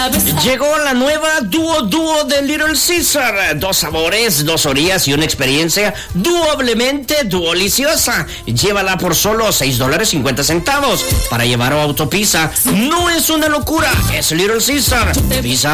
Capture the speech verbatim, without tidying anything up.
Llegó la nueva Duo Duo de Little Caesar. Dos sabores, dos orillas y una experiencia doblemente deliciosa. Llévala por solo seis dólares cincuenta centavos. Para llevar a Autopizza no es una locura, es Little Caesar. Pizza